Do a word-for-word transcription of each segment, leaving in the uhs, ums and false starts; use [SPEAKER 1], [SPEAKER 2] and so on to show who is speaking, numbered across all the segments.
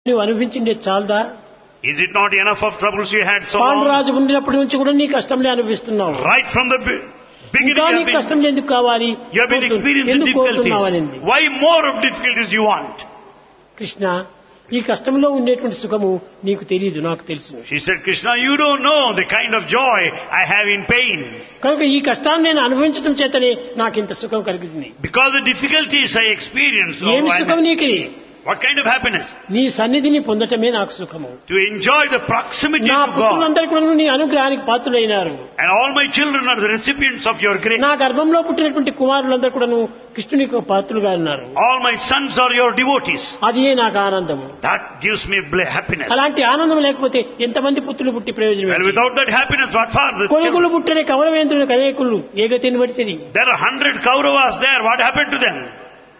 [SPEAKER 1] నువ్వు అనుభవించిందే చాలదా?
[SPEAKER 2] Is it not enough of troubles you had so long?
[SPEAKER 1] Panduraju ఉండినప్పటి నుంచి కూడా నీ కష్టంలే అనుభవిస్తున్నావు.
[SPEAKER 2] Right from the be- beginning
[SPEAKER 1] ఇంకా
[SPEAKER 2] you
[SPEAKER 1] నీ
[SPEAKER 2] have been,
[SPEAKER 1] కష్టం ఎందుకు కావాలి?
[SPEAKER 2] you have been experiencing
[SPEAKER 1] ఎందుకు కోరుతున్నావు
[SPEAKER 2] difficulties.
[SPEAKER 1] అనింది.
[SPEAKER 2] Why more of difficulties you want?
[SPEAKER 1] Krishna, ఈ కష్టంలో ఉండేటువంటి సుఖము నీకు తెలియదు, నాకు తెలుసు.
[SPEAKER 2] She said, Krishna, you don't know the kind of joy I have in pain.
[SPEAKER 1] కనుక ఈ కష్టాన్ని నేను అనుభవించడం చేతనే నాకు ఇంత సుఖం కలిగింది.
[SPEAKER 2] Because the difficulties I experience, oh,
[SPEAKER 1] ఏమి
[SPEAKER 2] I'm-
[SPEAKER 1] సుఖం నీకు?
[SPEAKER 2] what kind of happiness?
[SPEAKER 1] నీ సన్నిధిని పొందటమే నాకు సుఖము.
[SPEAKER 2] To enjoy the proximity
[SPEAKER 1] నా
[SPEAKER 2] to God.
[SPEAKER 1] పుత్రులందరూ కూడా నీ అనుగ్రహానికి పాత్రులైనారు.
[SPEAKER 2] And all my children are the recipients of your grace.
[SPEAKER 1] నా గర్భంలో పుట్టినటువంటి కుమారులందరూ కూడా కృష్ణునికి పాత్రులుగా ఉన్నారు.
[SPEAKER 2] All my sons are your devotees.
[SPEAKER 1] అదే నాకు ఆనందము.
[SPEAKER 2] That gives me bla- happiness.
[SPEAKER 1] అలాంటి ఆనందం లేకపోతే ఎంతమంది పుత్రులు పుట్టి ప్రయోజనం
[SPEAKER 2] Well,
[SPEAKER 1] ఏంటి?
[SPEAKER 2] without that happiness, what for the
[SPEAKER 1] కొడుకులు
[SPEAKER 2] children?
[SPEAKER 1] పుట్టిన కౌరవేంద్రులకు అనేకులు ఏగతిని బట్టి
[SPEAKER 2] There are hundred Kauravas there. What happened to them?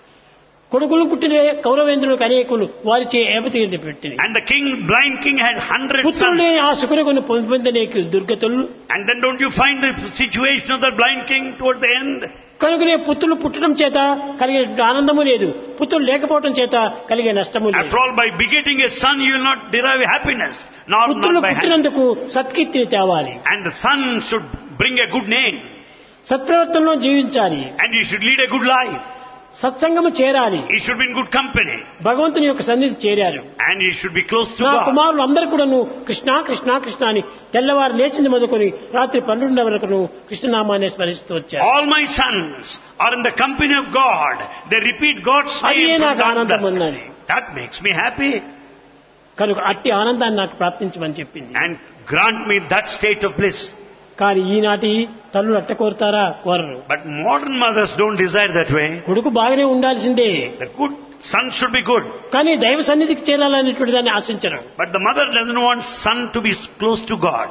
[SPEAKER 1] కొడుకులు పుట్టిన కౌరవేంద్రులకు అనేకులు వారిచే ఏపతి పెట్టింది.
[SPEAKER 2] And the king, blind king, had hundred
[SPEAKER 1] పుత్రులే
[SPEAKER 2] sons.
[SPEAKER 1] ఆ సుఖుని పొందనేకు దుర్గతులు.
[SPEAKER 2] And then don't you find the situation of the blind king towards the end?
[SPEAKER 1] కనుకనే పుత్రులు పుట్టడం చేత కలిగే ఆనందము లేదు, పుత్రులు లేకపోవడం చేత కలిగే నష్టము లేదు.
[SPEAKER 2] After all, by begetting a son, you will not derive happiness, nor
[SPEAKER 1] పుత్రులు
[SPEAKER 2] not by happiness.
[SPEAKER 1] పుట్టినందుకు సత్కీర్తిని తేవాలి.
[SPEAKER 2] And the son should bring a good name.
[SPEAKER 1] సత్ప్రవర్తనలో జీవించాలి.
[SPEAKER 2] And you should lead a good life.
[SPEAKER 1] సత్సంగము చేరాలి.
[SPEAKER 2] He should be in good company.
[SPEAKER 1] భగవంతుని యొక్క సన్నిధి చేరారు.
[SPEAKER 2] And he should be close to
[SPEAKER 1] నా
[SPEAKER 2] God.
[SPEAKER 1] కుమారులు అందరూ కూడాను కృష్ణ కృష్ణ కృష్ణ అని తెల్లవారు లేచింది మొదలుకొని రాత్రి పన్నెండు వరకు కృష్ణనామాన్ని స్మరిస్తూ వచ్చారు.
[SPEAKER 2] All my sons are in the company of God. They repeat God's
[SPEAKER 1] అదే
[SPEAKER 2] name.
[SPEAKER 1] నాకు
[SPEAKER 2] from
[SPEAKER 1] ఆనందం
[SPEAKER 2] dusk.
[SPEAKER 1] అన్నది.
[SPEAKER 2] That makes me happy.
[SPEAKER 1] కనుక అట్టి ఆనందాన్ని నాకు ప్రాప్తించమని చెప్పింది.
[SPEAKER 2] And grant me that state of bliss.
[SPEAKER 1] కానీ ఈనాటి తల్లులు అట్ట కోరుతారా? కోరరు.
[SPEAKER 2] But modern mothers don't desire that way.
[SPEAKER 1] కొడుకు బాగానే ఉండాల్సిందే,
[SPEAKER 2] The good son should be good.
[SPEAKER 1] కానీ దైవ సన్నిధికి చేరాలనేటువంటి దాన్ని ఆశించరు.
[SPEAKER 2] But the mother doesn't want son to be close to God.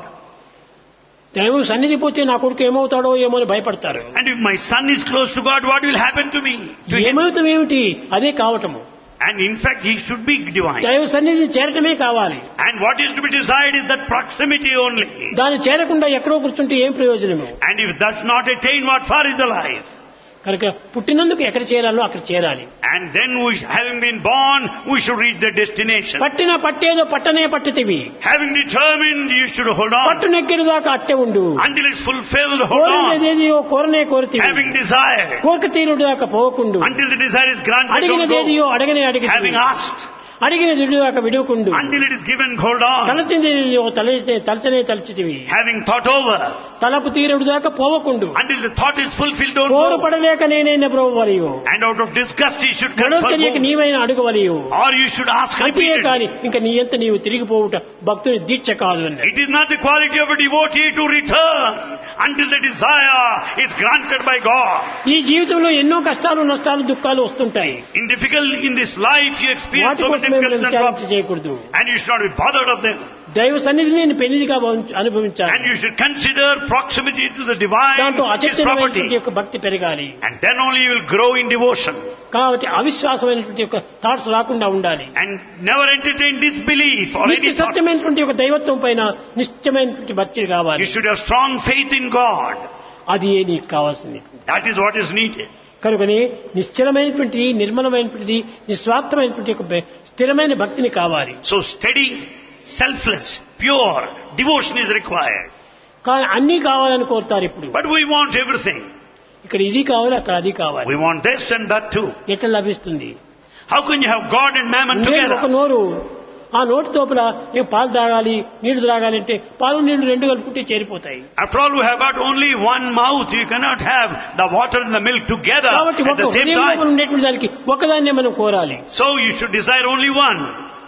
[SPEAKER 1] దైవం సన్నిధి పోతే నా కొడుకు ఏమవుతాడో ఏమో అని భయపడతారు.
[SPEAKER 2] And if my son is close to God, what will happen to me? To him?
[SPEAKER 1] ఏమవుతాం ఏమిటి? అదే కావటము.
[SPEAKER 2] And in fact, he should be divine.
[SPEAKER 1] దైవ సన్నిధిని చేరటమే కావాలి.
[SPEAKER 2] And what is to be desired is that proximity only.
[SPEAKER 1] దాన్ని చేరకుండా ఎక్కడో కూర్చుంటే ఏం ప్రయోజనము?
[SPEAKER 2] And if that's not attained, what for is the life?
[SPEAKER 1] కనుక పుట్టినందుకు ఎక్కడ చేరాలో అక్కడ చేరాలి.
[SPEAKER 2] And then, we, having been born, we should reach the destination.
[SPEAKER 1] పట్టిన పట్టేదో పట్టనే పట్టితివి,
[SPEAKER 2] Having determined, you should hold
[SPEAKER 1] పట్టు
[SPEAKER 2] on
[SPEAKER 1] నెక్కిన దాకా అట్టే ఉండు.
[SPEAKER 2] until it's fulfilled. Hold on.
[SPEAKER 1] కోరినదేదియో కోరనే కోరితివి,
[SPEAKER 2] Having desired,
[SPEAKER 1] కోరిక తీరుడు దాకా పోకుండు.
[SPEAKER 2] until the desire is granted, don't
[SPEAKER 1] అడిగినదేదియో
[SPEAKER 2] go.
[SPEAKER 1] అడగనే అడిగి,
[SPEAKER 2] Having asked,
[SPEAKER 1] అడిగినది దాకా విడుకుండు.
[SPEAKER 2] until it is given, hold on.
[SPEAKER 1] తలచింది తల తలచనే తలచితివి,
[SPEAKER 2] Having thought over,
[SPEAKER 1] తలపు తీరుడు దాకా పోవకుండు.
[SPEAKER 2] until the thought is fulfilled, don't
[SPEAKER 1] కోరు
[SPEAKER 2] go.
[SPEAKER 1] పడలేక నేనైనా ప్రభువలియు,
[SPEAKER 2] And out of disgust, you should
[SPEAKER 1] గడవ
[SPEAKER 2] confirm,
[SPEAKER 1] తెలియక నీవైన అడుగవలియు.
[SPEAKER 2] or you should ask
[SPEAKER 1] అంతే
[SPEAKER 2] repeatedly.
[SPEAKER 1] కాని ఇంకా నీ ఎంత నీవు తిరిగిపోవుట భక్తుని దీక్ష కాదు అన్నాడు.
[SPEAKER 2] It is not the quality of a devotee to return until the desire is granted by God.
[SPEAKER 1] ఈ జీవితంలో ఎన్నో కష్టాలు నష్టాలు దుఃఖాలు వస్తుంటాయి.
[SPEAKER 2] In difficult in this life, you experience
[SPEAKER 1] వాటి
[SPEAKER 2] so many
[SPEAKER 1] కోసం మనం
[SPEAKER 2] difficulties and
[SPEAKER 1] విచారించ
[SPEAKER 2] problems,
[SPEAKER 1] చేయకూడదు.
[SPEAKER 2] and you should not be bothered of them.
[SPEAKER 1] దైవ సన్నిధిని నేను పెళ్లిగా అనుభవించాలి.
[SPEAKER 2] And you should consider proximity to the divine,
[SPEAKER 1] దాంట్లో
[SPEAKER 2] which is
[SPEAKER 1] అచంచలమైనటువంటి
[SPEAKER 2] property.
[SPEAKER 1] యొక్క భక్తి పెరగాలి.
[SPEAKER 2] And then only you will grow in devotion.
[SPEAKER 1] కాబట్టి అవిశ్వాసమైనటువంటి యొక్క థాట్స్ రాకుండా ఉండాలి.
[SPEAKER 2] And never entertain disbelief or
[SPEAKER 1] నిత్య
[SPEAKER 2] any thought.
[SPEAKER 1] సత్యమైనటువంటి యొక్క దైవత్వం పైన నిశ్చయమైనటువంటి భక్తి కావాలి.
[SPEAKER 2] You should have strong faith in God.
[SPEAKER 1] అది ఏ నీకు కావాల్సింది.
[SPEAKER 2] That is what is needed.
[SPEAKER 1] కనుకనే నిశ్చలమైనటువంటి నిర్మలమైనటువంటి నిస్వార్థమైనటువంటి యొక్క స్థిరమైన భక్తిని కావాలి.
[SPEAKER 2] So steady, selfless, pure devotion is required.
[SPEAKER 1] కానీ అన్నీ కావాలని కోరుతారు ఇప్పుడు.
[SPEAKER 2] But we want everything.
[SPEAKER 1] ఇక్కడ ఇది కావాలి, అక్కడ అది కావాలి.
[SPEAKER 2] We want this and that too.
[SPEAKER 1] ఎట్లా లభిస్తుంది?
[SPEAKER 2] How can you have God and mammon
[SPEAKER 1] నేను ఒక
[SPEAKER 2] together?
[SPEAKER 1] నోరు, ఆ నోటి తోపల నేను పాలు తాగాలి నీళ్లు తాగాలి అంటే పాలు నీళ్లు రెండు కలుపుకుంటే చేరిపోతాయి.
[SPEAKER 2] After all, we have got only one mouth. You cannot have the water and the milk together
[SPEAKER 1] కాబట్టి
[SPEAKER 2] at
[SPEAKER 1] ఒక
[SPEAKER 2] the same
[SPEAKER 1] హృదయంలో
[SPEAKER 2] time.
[SPEAKER 1] ఉండేటువంటి దానికి ఒకదాన్నే మనం కోరాలి.
[SPEAKER 2] So you should desire only one.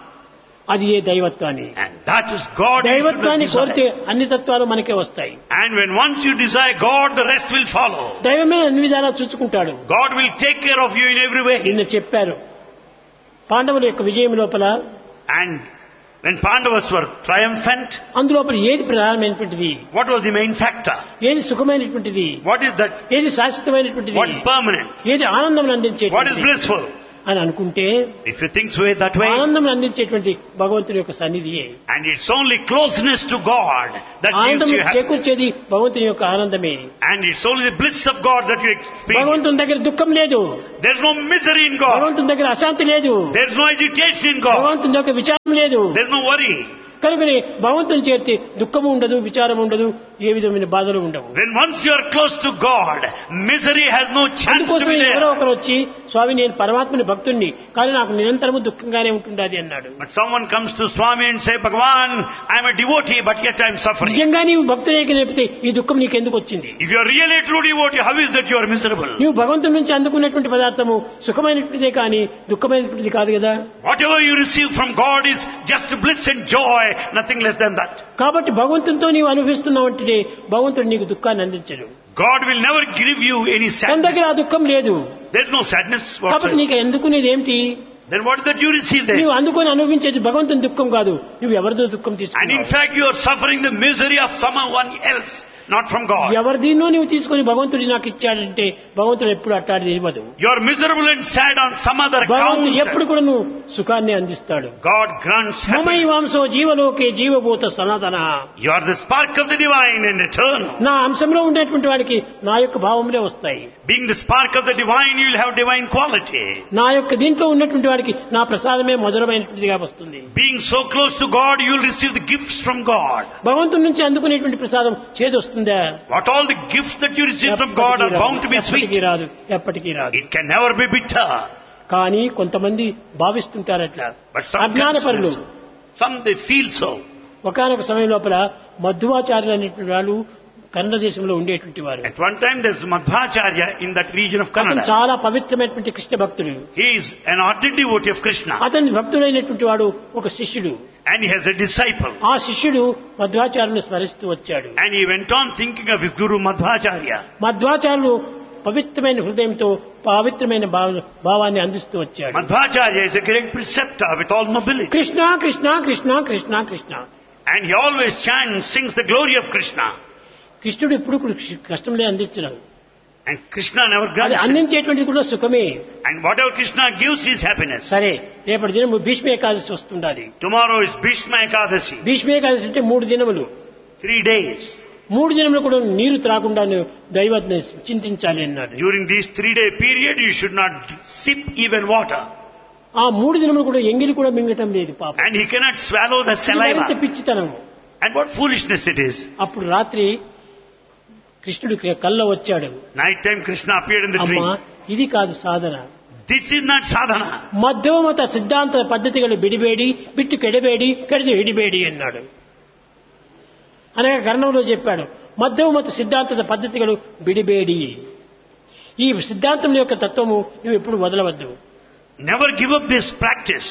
[SPEAKER 1] అది ఏ దైవత్వాన్ని.
[SPEAKER 2] And that is God. You should
[SPEAKER 1] దైవత్వాన్ని కోరితే
[SPEAKER 2] desire.
[SPEAKER 1] అన్ని తత్వాలు మనకే వస్తాయి.
[SPEAKER 2] And when once you desire God, the rest will follow.
[SPEAKER 1] దైవమే అన్ని విధాలా చూసుకుంటాడు.
[SPEAKER 2] God will take care of you in every way.
[SPEAKER 1] నిన్న చెప్పారు పాండవుల యొక్క విజయం లోపల,
[SPEAKER 2] And when Pandavas were triumphant,
[SPEAKER 1] అందులోపల ఏది ప్రధానమైనటువంటిది,
[SPEAKER 2] what was the main factor?
[SPEAKER 1] ఏది సుఖమైనటువంటిది,
[SPEAKER 2] What is that?
[SPEAKER 1] ఏది శాశ్వతమైనటువంటిది,
[SPEAKER 2] What is permanent?
[SPEAKER 1] ఏది ఆనందం
[SPEAKER 2] What is
[SPEAKER 1] అందించేటువంటిది
[SPEAKER 2] blissful?
[SPEAKER 1] అని అనుకుంటే
[SPEAKER 2] If you think so that way,
[SPEAKER 1] ఆనందం అందించేటువంటి భగవంతుని యొక్క సన్నిధియే.
[SPEAKER 2] and it's only closeness to God that gives
[SPEAKER 1] ఆనందం
[SPEAKER 2] you happiness,
[SPEAKER 1] చేకూర్చేది భగవంతుని యొక్క ఆనందమే.
[SPEAKER 2] and it's only the bliss of God that you experience.
[SPEAKER 1] భగవంతుని దగ్గర దుఃఖం లేదు,
[SPEAKER 2] There's no misery in God.
[SPEAKER 1] భగవంతుని దగ్గర అశాంతి లేదు,
[SPEAKER 2] There's no agitation in God.
[SPEAKER 1] భగవంతుని యొక్క విచారం లేదు.
[SPEAKER 2] There's no worry.
[SPEAKER 1] కనుకనే భగవంతుని చేర్చి దుఃఖము ఉండదు, విచారం ఉండదు, ఏ విధమైన బాధలు ఉండవు.
[SPEAKER 2] When once you are close to God, misery has no chance to
[SPEAKER 1] అందుకోసం
[SPEAKER 2] be
[SPEAKER 1] ఎవరో
[SPEAKER 2] there.
[SPEAKER 1] ఒకరు వచ్చి స్వామి నేను పరమాత్మని భక్తుణ్ణి కానీ నాకు నిరంతరము దుఃఖంగానే ఉంటుండాది అన్నాడు.
[SPEAKER 2] But someone comes to Swami and say, Bhagavan, I am a devotee, but yet I am suffering.
[SPEAKER 1] నిజంగా నీవు భక్తునికి నేర్పితే ఈ దుఃఖం నీకు ఎందుకు వచ్చింది?
[SPEAKER 2] If you are really a true devotee, how is that you are miserable?
[SPEAKER 1] నీవు భగవంతుని నుంచి అందుకున్నటువంటి పదార్థము సుఖమైనటువంటిదే కానీ దుఃఖమైనటువంటిది కాదు కదా.
[SPEAKER 2] Whatever you receive from God is just bliss and joy, nothing less than that.
[SPEAKER 1] కాబట్టి భగవంతునితో నీవు అనుభవిస్తున్నావు అంటే భగవంతుడు నీకు దుఃఖాన్ని అందించడు.
[SPEAKER 2] God will never give you any
[SPEAKER 1] తన
[SPEAKER 2] sadness.
[SPEAKER 1] దగ్గర ఆ దుఃఖం లేదు.
[SPEAKER 2] There is no sadness
[SPEAKER 1] కాబట్టి
[SPEAKER 2] whatsoever.
[SPEAKER 1] నీకు ఎందుకునేది ఏమిటి?
[SPEAKER 2] Then what is that you receive there?
[SPEAKER 1] నీవు అందుకొని అనుభవించేది భగవంతుని దుఃఖం కాదు, నువ్వు ఎవరిదో దుఃఖం
[SPEAKER 2] And in
[SPEAKER 1] తీసుకున్నావు.
[SPEAKER 2] fact you are suffering the misery of someone else, not from God.
[SPEAKER 1] ఎవరిదిన్నో నీవు తీసుకొని భగవంతుడి నాకు ఇచ్చాడంటే భగవంతుడు ఎప్పుడు అట్టాడిది ఇవ్వదు.
[SPEAKER 2] You are miserable and sad on some other
[SPEAKER 1] భగవంతుడు ఎప్పుడు
[SPEAKER 2] account.
[SPEAKER 1] కూడా నువ్వు సుఖాన్ని అందిస్తాడు.
[SPEAKER 2] God grants
[SPEAKER 1] మమై
[SPEAKER 2] happiness.
[SPEAKER 1] వాంసో జీవలోకే జీవభూత సనాతన.
[SPEAKER 2] You are the spark of the divine and eternal.
[SPEAKER 1] నా అంశంలో ఉండేటువంటి వాడికి నా యొక్క భావములే వస్తాయి.
[SPEAKER 2] Being the spark of the divine, you will have divine quality.
[SPEAKER 1] నా యొక్క దీంట్లో ఉన్నటువంటి వాడికి నా ప్రసాదమే మధురమైనటువంటిదిగా వస్తుంది.
[SPEAKER 2] Being so close to God, you will receive the gifts from God.
[SPEAKER 1] భగవంతుడి నుంచి అందుకునేటువంటి ప్రసాదం చేదు వస్తుందా?
[SPEAKER 2] What all the gifts that you receive from God are bound to be sweet.
[SPEAKER 1] ఎప్పటికీ రాదు, ఎప్పటికీ రాదు.
[SPEAKER 2] It can never be bitter.
[SPEAKER 1] కానీ కొంతమంది భావిస్తుంటారు అట్లా.
[SPEAKER 2] But some
[SPEAKER 1] అజ్ఞానపరులు
[SPEAKER 2] can- some they feel so.
[SPEAKER 1] ఒకనొక సమయం లోపల మధ్వాచార్యులు అనేటువంటి వాళ్ళు కన్నడ దేశంలో ఉండేటువంటి వారు.
[SPEAKER 2] At one time there's Madhvacharya in that region of
[SPEAKER 1] అతను
[SPEAKER 2] Kannada.
[SPEAKER 1] చాలా పవిత్రమైనటువంటి కృష్ణ భక్తుడు.
[SPEAKER 2] He is an ardent devotee of Krishna
[SPEAKER 1] అతని భక్తుడైనటువంటి వాడు ఒక శిష్యుడు.
[SPEAKER 2] and he has a disciple.
[SPEAKER 1] ఆ శిష్యుడు మధ్వాచార్యుని స్మరిస్తూ వచ్చాడు.
[SPEAKER 2] And he went on thinking of his guru Madhvacharya.
[SPEAKER 1] మధ్వాచార్యులు పవిత్రమైన హృదయంతో పవిత్రమైన భావ- భావాన్ని అందిస్తూ వచ్చాడు.
[SPEAKER 2] Madhvacharya is a great preceptor with all nobility.
[SPEAKER 1] Krishna Krishna Krishna Krishna Krishna.
[SPEAKER 2] And he always chants, sings the glory of Krishna.
[SPEAKER 1] కృష్ణుడు ఎప్పుడు కష్టంలే అందించడం.
[SPEAKER 2] And Krishna never
[SPEAKER 1] అది
[SPEAKER 2] grants it.
[SPEAKER 1] అందించేటువంటిది కూడా సుఖమే.
[SPEAKER 2] And whatever Krishna gives is happiness.
[SPEAKER 1] సరే రేపటి దినం Bhishma Ekadashi వస్తుండాలి.
[SPEAKER 2] Tomorrow is Bhishma Ekadasi.
[SPEAKER 1] Bhishma Ekadashi అంటే మూడు దినములు.
[SPEAKER 2] Three days.
[SPEAKER 1] మూడు దినములు కూడా నీరు త్రాకుండా దైవాన్ని చింతించాలి అన్నాడు.
[SPEAKER 2] During this three-day period, you should not sip even water.
[SPEAKER 1] ఆ మూడు దినములు కూడా ఎంగిలి కూడా మింగటం లేదు పాపం.
[SPEAKER 2] And he cannot swallow the
[SPEAKER 1] ఇది మరింత
[SPEAKER 2] saliva.
[SPEAKER 1] పిచ్చితనం.
[SPEAKER 2] And what foolishness it is.
[SPEAKER 1] అప్పుడు రాత్రి కృష్ణుడు కల్లో వచ్చాడు.
[SPEAKER 2] Night time Krishna appeared in the
[SPEAKER 1] అమ్మా
[SPEAKER 2] dream.
[SPEAKER 1] ఇది కాదు సాధన.
[SPEAKER 2] This is not sadhana.
[SPEAKER 1] మధ్యమత సిద్ధాంత పద్ధతిಗಳು బిడిబేడి బిట్టు కెడబేడి కడిది హిడిబేడి అన్నాడు. అనగా కర్ణంలో చెప్పాడు మధ్యమత సిద్ధాంత పద్ధతిಗಳು బిడిబేడి. ఈ సిద్ధాంతం యొక్క తత్వము నువ్వు ఎప్పుడు వదలవద్దు.
[SPEAKER 2] Never give up this practice.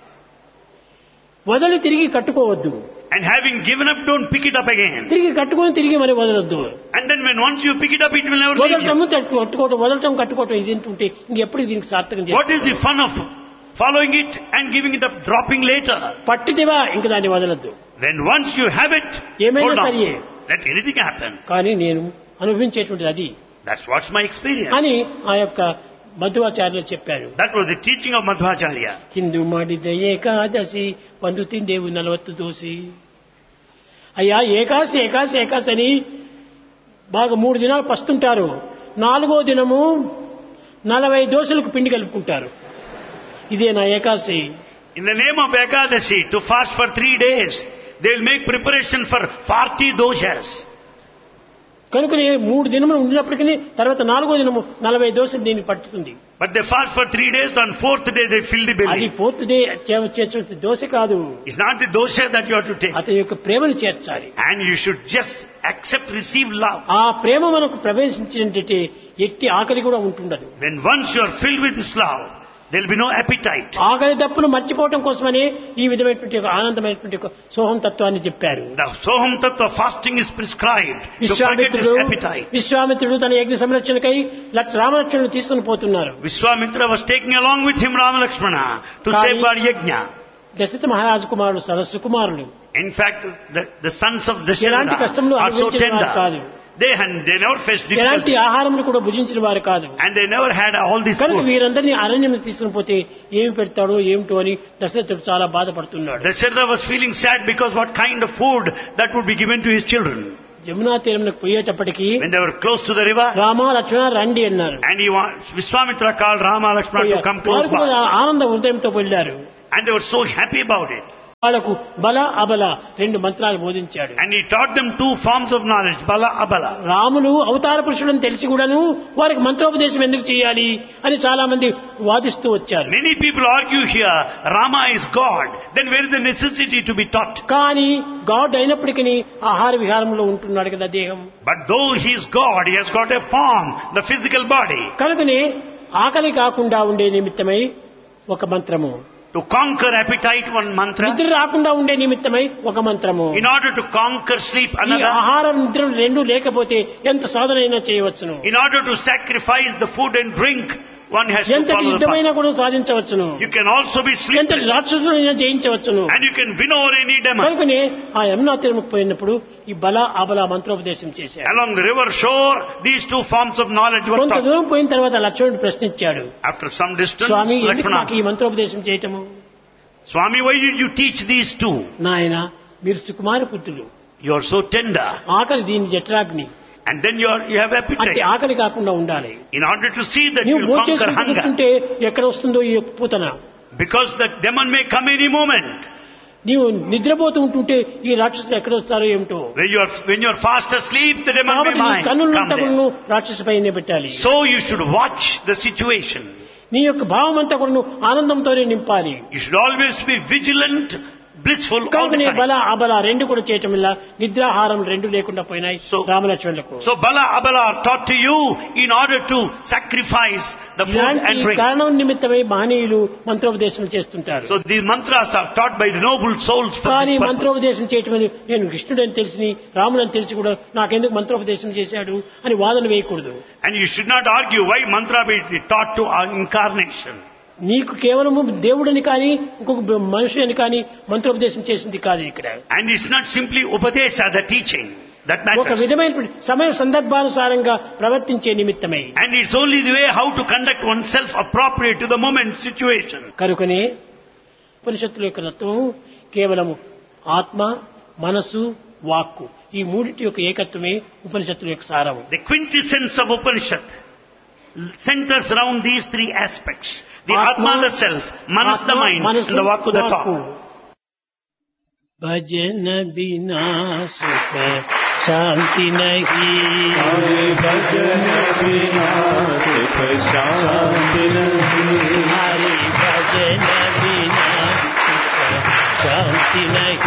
[SPEAKER 1] వదిలి తిరిగి కట్టుకోవద్దు.
[SPEAKER 2] And having given up, don't pick it up again.
[SPEAKER 1] తిరిగి కట్టుకొని తిరిగి మరి వదలొద్దు.
[SPEAKER 2] And then when once you pick it up, it will never leave you.
[SPEAKER 1] వదలటము కట్టుకోవటం వదలటం కట్టుకోవటం ఇది ఏంటంటే ఇంకెప్పుడు దీనికి సార్థకం
[SPEAKER 2] What
[SPEAKER 1] చేయాలి.
[SPEAKER 2] is the fun of following it and giving it up, dropping later?
[SPEAKER 1] పట్టిదివా ఇంక దాన్ని వదలద్దు.
[SPEAKER 2] When once you have it,
[SPEAKER 1] ఏమైనా
[SPEAKER 2] hold
[SPEAKER 1] సరియే.
[SPEAKER 2] on. Let anything happen.
[SPEAKER 1] కానీ నేను అనుభవించేటువంటిది అది
[SPEAKER 2] That's what's my experience.
[SPEAKER 1] అని ఆ యొక్క మధ్వాచార్యులు చెప్పారు.
[SPEAKER 2] That was the teaching of Madhvacharya.
[SPEAKER 1] Hindu ಮಾಡಿದ ఏకాదశి పందు తిందేవు నలవత్తు దోసి. అయ్యా ఏకాశి ఏకాశి ఏకాశి అని బాగా మూడు దినాలు పస్తుంటారు. నాలుగో దినము నలభై దోశలకు పిండి కలుపుకుంటారు. ఇదే నా ఏకాశి.
[SPEAKER 2] In the name of Ekadasi, to fast for three days, they will make preparation for forty doshas.
[SPEAKER 1] కనుక మూడు దినములు ఉండినప్పటికీ తర్వాత నాలుగో దినము నలభై దోశలు దీన్ని పట్టుతుంది.
[SPEAKER 2] But they fast for three days, on fourth day they fill the
[SPEAKER 1] అది
[SPEAKER 2] belly.
[SPEAKER 1] ఫోర్త్ డే చేర్చే దోశ కాదు,
[SPEAKER 2] It's not the dosha that you have to take.
[SPEAKER 1] అతని యొక్క ప్రేమను చేర్చాలి.
[SPEAKER 2] And you should just accept, receive love.
[SPEAKER 1] ఆ ప్రేమ మనకు ప్రవేశించినట్టే ఎట్టి ఆకలి కూడా ఉంటుండదు.
[SPEAKER 2] When once you are filled with this love, there will be no appetite.
[SPEAKER 1] ఆకలి దప్పును మర్చిపోవటం కోసమనే ఈ విధమైనటువంటి ఒక ఆనందమైనటువంటి ఒక సోహం తత్వాన్ని చెప్పారు.
[SPEAKER 2] The Soham Tattva fasting is prescribed to forget this
[SPEAKER 1] విశ్వామిత్రుడు
[SPEAKER 2] appetite.
[SPEAKER 1] విశ్వామిత్రుడు తన యజ్ఞ సంరక్షణకై లక్ష రామలక్ష్మణులు తీసుకుని పోతున్నారు.
[SPEAKER 2] Vishwamitra was taking along with him Rama Lakshmana to
[SPEAKER 1] Kali-
[SPEAKER 2] safeguard Yajna.
[SPEAKER 1] Dasharatha మహారాజు కుమారుడు సరస్సు కుమారులు
[SPEAKER 2] In fact, the, the sons of
[SPEAKER 1] ఎలాంటి
[SPEAKER 2] Dasharatha
[SPEAKER 1] కష్టంలో
[SPEAKER 2] are so
[SPEAKER 1] అనుభవించిన వారు
[SPEAKER 2] tender.
[SPEAKER 1] కాదు.
[SPEAKER 2] They and they never faced
[SPEAKER 1] ఎలాంటి
[SPEAKER 2] difficulty.
[SPEAKER 1] ఆహారములు కూడా భుజించిన వారు కాదు.
[SPEAKER 2] And they never had all this
[SPEAKER 1] కనుక
[SPEAKER 2] food.
[SPEAKER 1] వీరందరినీ అరణ్యం తీసుకుని పోతే ఏమి పెడతాడో ఏమిటో అని దశరథుడు చాలా బాధపడుతున్నాడు.
[SPEAKER 2] Dasharatha was feeling sad because what kind of food that would be given to his children.
[SPEAKER 1] Jamuna తీరంలోకి పోయేటప్పటికి
[SPEAKER 2] When they were close to the river,
[SPEAKER 1] Rama Lakshmana రండి అన్నారు.
[SPEAKER 2] and he wa- Vishwamitra called Rama Lakshmana to come
[SPEAKER 1] వారు
[SPEAKER 2] close
[SPEAKER 1] కూడా
[SPEAKER 2] by.
[SPEAKER 1] ఆనంద హృదయంతో వెళ్ళారు.
[SPEAKER 2] And they were so happy about it.
[SPEAKER 1] వాళ్లకు బల అబల రెండు మంత్రాలు బోధించాడు.
[SPEAKER 2] And he taught them two forms of knowledge, Bala, Abala.
[SPEAKER 1] Ramulu అవతార పురుషుడని తెలిసి కూడాను వారికి మంత్రోపదేశం ఎందుకు చేయాలి అని చాలా మంది వాదిస్తూ వచ్చారు.
[SPEAKER 2] Many people argue here, Rama is God. Then where is the necessity to be taught?
[SPEAKER 1] కానీ గాడ్ అయినప్పటికీ ఆహార విహారంలో ఉంటున్నాడు కదా దేహం.
[SPEAKER 2] But though he is God, he has got a form, the physical body.
[SPEAKER 1] కనుకనే ఆకలి కాకుండా ఉండే నిమిత్తమై ఒక మంత్రము,
[SPEAKER 2] To conquer appetite, one mantra.
[SPEAKER 1] నిద్ర రాకుండా ఉండే నిమిత్తమై ఒక మంత్రము.
[SPEAKER 2] In order to conquer sleep,
[SPEAKER 1] ఈ
[SPEAKER 2] another.
[SPEAKER 1] ఆహారం నిద్ర రెండు లేకపోతే ఎంత సాధన అయినా చేయవచ్చును.
[SPEAKER 2] In order to sacrifice the food and drink, one has to
[SPEAKER 1] ఎంత
[SPEAKER 2] follow the
[SPEAKER 1] యుద్ధమైనా
[SPEAKER 2] path.
[SPEAKER 1] కూడా సాధించవచ్చును.
[SPEAKER 2] You can also be
[SPEAKER 1] ఎంత
[SPEAKER 2] sleepless.
[SPEAKER 1] రాక్షసులైనా జయించవచ్చును.
[SPEAKER 2] And you can win over any demon.
[SPEAKER 1] కనుకనే ఆ యమునా తీరముకు పోయినప్పుడు ఈ బల అబల మంత్రోపదేశం చేశాడు.
[SPEAKER 2] Along the river shore, these two forms of knowledge were
[SPEAKER 1] కొంత
[SPEAKER 2] taught.
[SPEAKER 1] దూరం పోయిన తర్వాత లక్ష్మణుడు ప్రశ్నించాడు,
[SPEAKER 2] After some distance,
[SPEAKER 1] స్వామి ఎందుకు నాకు
[SPEAKER 2] Lakshmana,
[SPEAKER 1] ఈ మంత్రోపదేశం చేయటము?
[SPEAKER 2] Swami, why did you teach these two?
[SPEAKER 1] నాయన మీరు సుకుమార పుత్రులు,
[SPEAKER 2] You are so tender.
[SPEAKER 1] ఆకలి దీని జఠరాగ్ని,
[SPEAKER 2] And then you, are, you have
[SPEAKER 1] అంటే
[SPEAKER 2] appetite.
[SPEAKER 1] ఆకలి కాకుండా ఉండాలి.
[SPEAKER 2] In order to see that
[SPEAKER 1] నీవు
[SPEAKER 2] you will conquer
[SPEAKER 1] మోచేసుకుంటూ
[SPEAKER 2] hunger.
[SPEAKER 1] కూర్చుంటే ఎక్కడ వస్తుందో ఈ Putana,
[SPEAKER 2] Because the demon may come any moment.
[SPEAKER 1] నీవు నిద్రపోతూ ఉంటుంటే ఈ రాక్షసులు ఎక్కడ వస్తారో ఏమిటో.
[SPEAKER 2] When you are, when you are fast asleep, the demon may
[SPEAKER 1] కాబట్టి నీ
[SPEAKER 2] mind,
[SPEAKER 1] కన్నులంతా
[SPEAKER 2] come there.
[SPEAKER 1] రాక్షసు పైనే పెట్టాలి.
[SPEAKER 2] So you should watch the situation.
[SPEAKER 1] నీ యొక్క భావం అంతా కూడా ఆనందంతోనే నింపాలి.
[SPEAKER 2] You should always be vigilant, blissful all the
[SPEAKER 1] కనుకనే
[SPEAKER 2] time.
[SPEAKER 1] బల అబల రెండు కూడా చేయటం వల్ల నిద్రాహారం రెండు లేకుండా పోయినాయి
[SPEAKER 2] So-
[SPEAKER 1] రామలక్ష్మణులకు.
[SPEAKER 2] So Bala, Abala are taught to you in order to sacrifice the food and
[SPEAKER 1] ఇలాంటి
[SPEAKER 2] drink.
[SPEAKER 1] కారణం నిమిత్తమై మహనీయులు మంత్రోపదేశం చేస్తుంటారు.
[SPEAKER 2] So these mantras are taught by the noble souls for
[SPEAKER 1] కానీ
[SPEAKER 2] this purpose.
[SPEAKER 1] మంత్రోపదేశం చేయటం అని నేను కృష్ణుడని తెలిసి రాముడని తెలిసి కూడా నాకెందుకు మంత్రోపదేశం చేశాడు అని వాదన వేయకూడదు.
[SPEAKER 2] And you should not argue why mantra be taught to our incarnation.
[SPEAKER 1] నీకు కేవలము దేవుడని కానీ ఇంకొక మనిషి అని కానీ మంత్రోపదేశం చేసింది కాదు ఇక్కడ.
[SPEAKER 2] And it's not simply Upadesha, the teaching, that
[SPEAKER 1] ఒక
[SPEAKER 2] matters.
[SPEAKER 1] విధమైన సమయ సందర్భానుసారంగా ప్రవర్తించే నిమిత్తమై.
[SPEAKER 2] And it's only the way how to conduct oneself appropriate to the moment situation.
[SPEAKER 1] కనుకనే ఉపనిషత్తుల యొక్క తత్వం కేవలము ఆత్మ, మనసు, వాక్కు ఈ మూడింటి యొక్క ఏకత్వమే ఉపనిషత్తుల యొక్క సారము.
[SPEAKER 2] The quintessence of Upanishad centers around these three aspects. The Atma, the self, Manas, the mind, and the Vakku, the thought.
[SPEAKER 1] భజన బినా సుఖ శాంతి నహి,
[SPEAKER 3] भजन बिना सुख शांति नहीं,
[SPEAKER 1] హరి భజన బినా సుఖ శాంతి నహి.